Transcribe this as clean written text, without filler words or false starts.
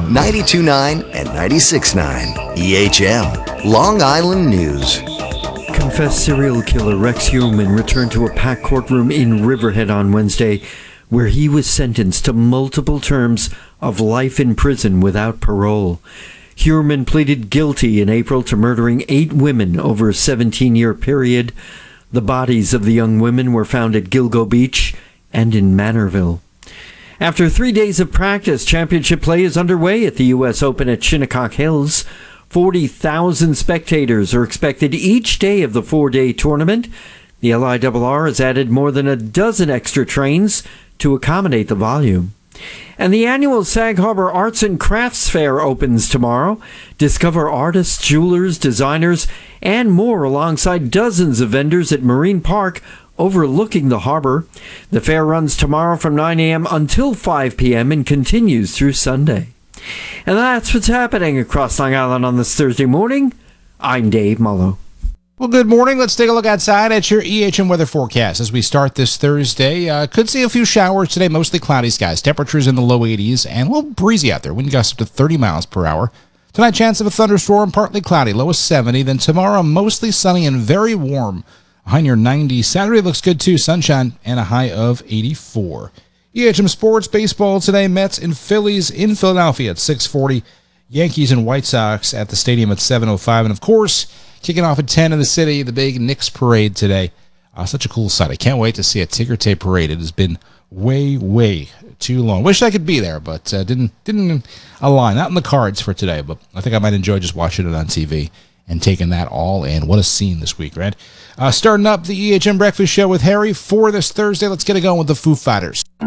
92.9 and 96.9. EHM, Long Island News. Confessed serial killer Rex Heuermann returned to a packed courtroom in Riverhead on Wednesday, where he was sentenced to multiple terms of life in prison without parole. Heuermann pleaded guilty in April to murdering 8 women over a 17-year period. The bodies of the young women were found at Gilgo Beach and in Manorville. After 3 days of practice, championship play is underway at the U.S. Open at Shinnecock Hills. 40,000 spectators are expected each day of the 4-day tournament. The LIRR has added more than a dozen extra trains to accommodate the volume. And the annual Sag Harbor Arts and Crafts Fair opens tomorrow. Discover artists, jewelers, designers, and more alongside dozens of vendors at Marine Park overlooking the harbor. The fair runs tomorrow from 9 a.m. until 5 p.m. and continues through Sunday. And that's what's happening across Long Island on this Thursday morning. I'm Dave Mullo. Well, good morning. Let's take a look outside at your EHM weather forecast as we start this Thursday. Could see a few showers today, mostly cloudy skies. Temperatures in the low 80s and a little breezy out there. Wind gusts up to 30 miles per hour. Tonight, chance of a thunderstorm, partly cloudy, low of 70. Then tomorrow, mostly sunny and very warm, a high near 90. Saturday looks good too, sunshine and a high of 84. EHM Sports Baseball today, Mets and Phillies in Philadelphia at 6:40. Yankees and White Sox at the stadium at 7:05. And of course, kicking off at 10 in the city, the big Knicks parade today. Such a cool sight. I can't wait to see a ticker tape parade. It has been way too long. Wish I could be there, but didn't align. Not in the cards for today, but I think I might enjoy just watching it on TV and taking that all in. What a scene this week, right? Starting up the EHM Breakfast Show with Harry for this Thursday. Let's get it going with the Foo Fighters.